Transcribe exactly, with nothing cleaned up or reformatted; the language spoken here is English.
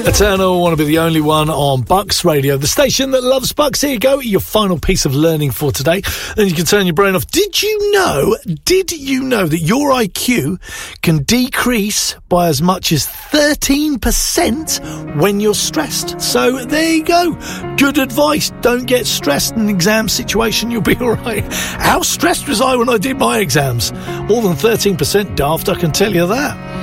Eternal, want to be the only one on Bucks Radio, the station that loves Bucks. Here you go, your final piece of learning for today. Then you can turn your brain off. Did you know, did you know that your I Q can decrease by as much as thirteen percent when you're stressed? So there you go. Good advice. Don't get stressed in an exam situation. You'll be all right. How stressed was I when I did my exams? More than thirteen percent daft, I can tell you that.